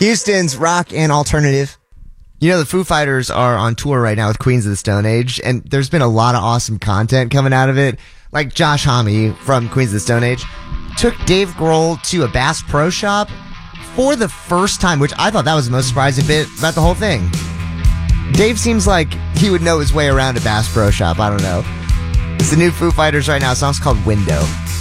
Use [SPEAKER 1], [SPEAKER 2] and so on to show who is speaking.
[SPEAKER 1] Houston's rock and alternative. You know, the Foo Fighters are on tour right now with Queens of the Stone Age, and there's been a lot of awesome content coming out of it. Like Josh Homme from Queens of the Stone Age took Dave Grohl to a Bass Pro Shop for the first time, which I thought that was the most surprising bit about the whole thing. Dave seems like he would know his way around a Bass Pro Shop. I don't know. It's the new Foo Fighters right now. The song's called Window.